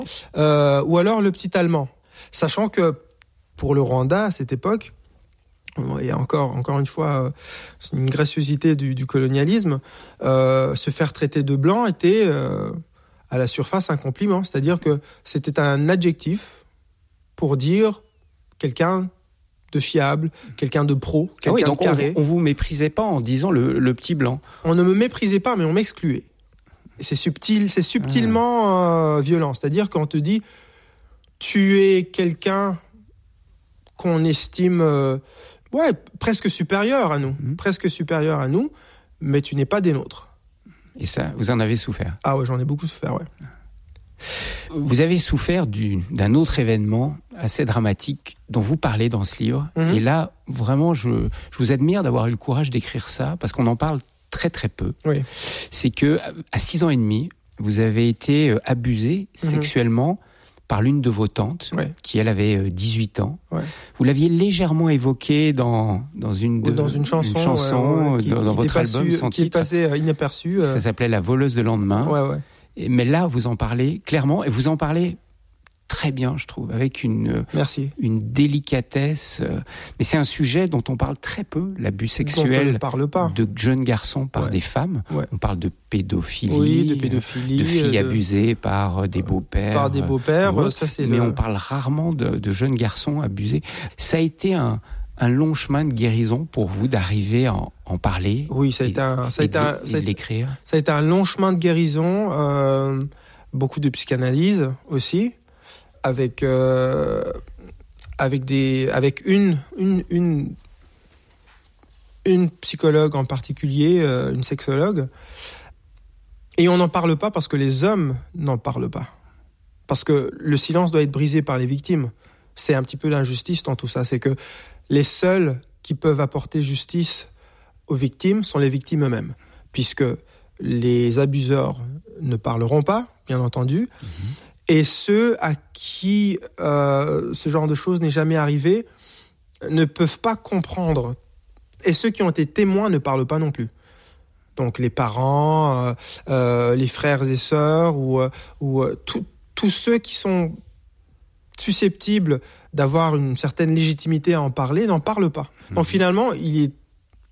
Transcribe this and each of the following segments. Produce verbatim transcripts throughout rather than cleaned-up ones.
euh, ou alors le petit allemand. Sachant que pour le Rwanda, à cette époque, et encore, encore une fois, c'est une graciosité du, du colonialisme, euh, se faire traiter de blanc était euh, à la surface un compliment. C'est-à-dire que c'était un adjectif pour dire quelqu'un de fiable, quelqu'un de pro, quelqu'un ah oui, donc de carré. On, on vous méprisait pas en disant le, le petit blanc. On ne me méprisait pas, mais on m'excluait. Et c'est subtil, c'est subtilement ah. euh, violent. C'est-à-dire qu'on te dit, tu es quelqu'un qu'on estime, euh, ouais, presque supérieur à nous, mmh. presque supérieur à nous, mais tu n'es pas des nôtres. Et ça, vous en avez souffert? Ah ouais, j'en ai beaucoup souffert, ouais. Vous avez souffert du, d'un autre événement assez dramatique dont vous parlez dans ce livre. Mmh. Et là, vraiment, je, je vous admire d'avoir eu le courage d'écrire ça, parce qu'on en parle très très peu. Oui. C'est que à six ans et demi, vous avez été abusé mmh. sexuellement par l'une de vos tantes, ouais. qui elle avait dix-huit ans. Ouais. Vous l'aviez légèrement évoqué dans dans une de, dans une chanson, une chanson ouais, ouais, qui, dans, dans qui votre album, su, son qui titre. est passé inaperçu. Euh... Ça s'appelait La voleuse de lendemain. Ouais, ouais. Mais là, vous en parlez clairement, et vous en parlez très bien, je trouve, avec une, Merci. une délicatesse. Mais c'est un sujet dont on parle très peu, l'abus sexuel on ne parle pas. de jeunes garçons par ouais. des femmes. Ouais. On parle de pédophilie, oui, de, pédophilie, de filles de... abusées par des beaux-pères. Par des beaux-pères, euh, ça c'est Mais le... on parle rarement de, de jeunes garçons abusés. Ça a été un... un long chemin de guérison pour vous d'arriver à en, en parler. Oui, ça a été un, ça a été un, ça a été l'écrire. Ça a été un long chemin de guérison, euh, beaucoup de psychanalyse aussi, avec euh, avec des, avec une une une une psychologue en particulier, euh, une sexologue. Et on n'en parle pas parce que les hommes n'en parlent pas, parce que le silence doit être brisé par les victimes. C'est un petit peu l'injustice dans tout ça, c'est que les seuls qui peuvent apporter justice aux victimes sont les victimes eux-mêmes, puisque les abuseurs ne parleront pas, bien entendu, mmh. et ceux à qui euh, ce genre de choses n'est jamais arrivé ne peuvent pas comprendre. Et ceux qui ont été témoins ne parlent pas non plus. Donc les parents, euh, euh, les frères et sœurs, ou, ou euh, tous ceux qui sont susceptibles d'avoir une certaine légitimité à en parler, n'en parlent pas. Mmh. Donc finalement, il est,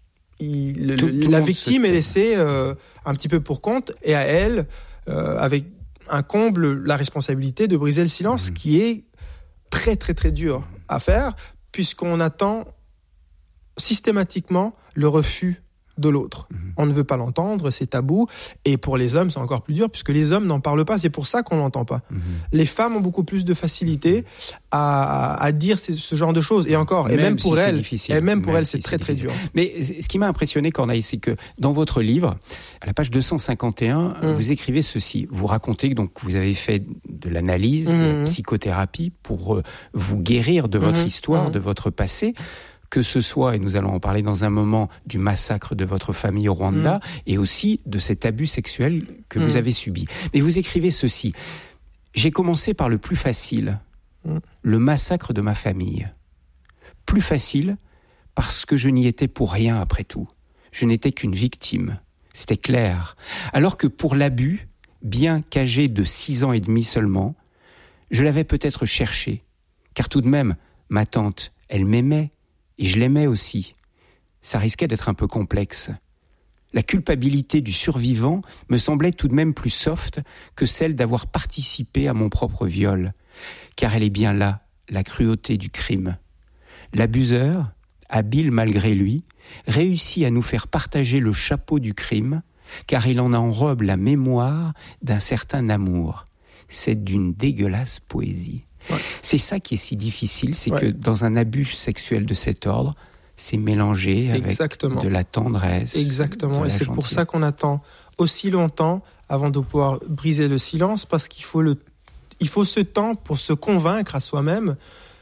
il, le, tout, tout la victime est laissée euh, un petit peu pour compte, et à elle, euh, avec un comble, la responsabilité de briser le silence, mmh. qui est très très très dur à faire, puisqu'on attend systématiquement le refus de l'autre. Mmh. On ne veut pas l'entendre, c'est tabou. Et pour les hommes, c'est encore plus dur, puisque les hommes n'en parlent pas. C'est pour ça qu'on n'entend pas. Mmh. Les femmes ont beaucoup plus de facilité à, à dire ce, ce genre de choses. Et encore, même et même pour si elles, et même pour même elles, si c'est très, très dur. Mais ce qui m'a impressionné, Corneille, c'est que dans votre livre, à la page deux cent cinquante et un, mmh. vous écrivez ceci. Vous racontez que donc, vous avez fait de l'analyse, mmh. de la psychothérapie pour euh, vous guérir de votre mmh. histoire, mmh. de votre passé. Que ce soit, et nous allons en parler dans un moment, du massacre de votre famille au Rwanda, mmh. et aussi de cet abus sexuel que mmh. vous avez subi. Mais vous écrivez ceci. J'ai commencé par le plus facile, mmh. le massacre de ma famille. Plus facile parce que je n'y étais pour rien après tout. Je n'étais qu'une victime. C'était clair. Alors que pour l'abus, bien qu'âgé de six ans et demi seulement, je l'avais peut-être cherché. Car tout de même, ma tante, elle m'aimait. Et je l'aimais aussi. Ça risquait d'être un peu complexe. La culpabilité du survivant me semblait tout de même plus soft que celle d'avoir participé à mon propre viol. Car elle est bien là, la cruauté du crime. L'abuseur, habile malgré lui, réussit à nous faire partager le chapeau du crime, car il en enrobe la mémoire d'un certain amour. C'est d'une dégueulasse poésie. Ouais. C'est ça qui est si difficile, c'est ouais. que dans un abus sexuel de cet ordre, c'est mélangé avec Exactement. de la tendresse. Exactement, et c'est gentillesse. Pour ça qu'on attend aussi longtemps avant de pouvoir briser le silence, parce qu'il faut, le, il faut ce temps pour se convaincre à soi-même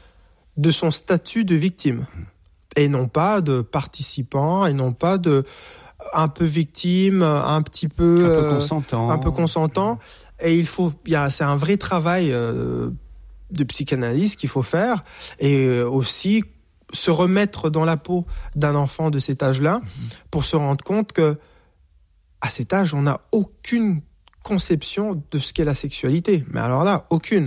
de son statut de victime, et non pas de participant, et non pas de un peu victime, un petit peu, un peu consentant, euh, un peu consentant. Et il faut, il y a, c'est un vrai travail euh, de psychanalyse qu'il faut faire, et aussi se remettre dans la peau d'un enfant de cet âge-là, mmh. pour se rendre compte que à cet âge, on n'a aucune conception de ce qu'est la sexualité. Mais alors là, aucune.